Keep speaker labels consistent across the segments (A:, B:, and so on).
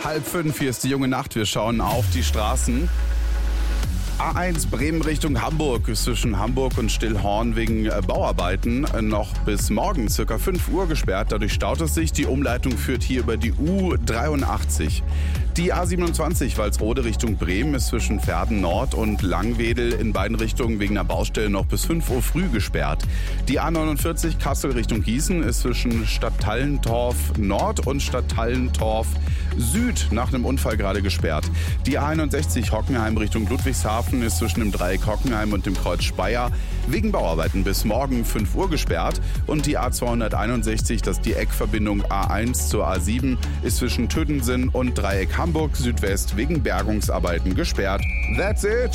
A: 4:30, hier ist die junge Nacht. Wir schauen auf die Straßen. A1 Bremen Richtung Hamburg ist zwischen Hamburg und Stillhorn wegen Bauarbeiten noch bis morgen circa 5 Uhr gesperrt. Dadurch staut es sich. Die Umleitung führt hier über die U83. Die A27 Walsrode Richtung Bremen ist zwischen Verden Nord und Langwedel in beiden Richtungen wegen einer Baustelle noch bis 5 Uhr früh gesperrt. Die A49 Kassel Richtung Gießen ist zwischen Stadthallentorf Nord und Stadthallentorf Süd nach einem Unfall gerade gesperrt. Die A61 Hockenheim Richtung Ludwigshafen ist zwischen dem Dreieck Hockenheim und dem Kreuz Speyer wegen Bauarbeiten bis morgen 5 Uhr gesperrt. Und die A261, das ist die Eckverbindung A1 zur A7, ist zwischen Tüdingen und Dreieck Hamburg Südwest wegen Bergungsarbeiten gesperrt. That's it!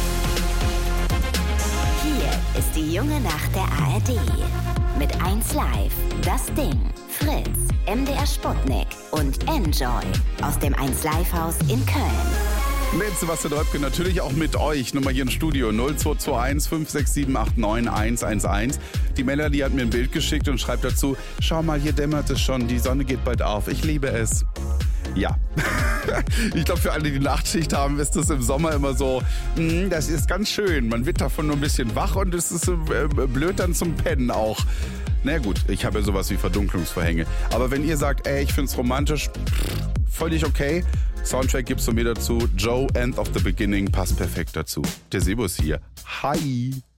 B: Hier ist die junge Nacht der ARD. Mit 1Live, Das Ding, Fritz, MDR Sputnik und Enjoy aus dem 1Live-Haus in Köln.
A: Mit Sebastian Röpke, natürlich auch mit euch. Nummer hier im Studio 0221 567 89 111. Die Melanie hat mir ein Bild geschickt und schreibt dazu: Schau mal, hier dämmert es schon, die Sonne geht bald auf. Ich liebe es. Ja, ich glaube, für alle, die Nachtschicht haben, ist das im Sommer immer so, das ist ganz schön. Man wird davon nur ein bisschen wach und es ist blöd dann zum Pennen auch. Na gut, ich habe ja sowas wie Verdunklungsvorhänge. Aber wenn ihr sagt, ich finde es romantisch, völlig okay. Soundtrack gibt's von mir dazu. Joe, End of the Beginning, passt perfekt dazu. Der Sebo ist hier. Hi.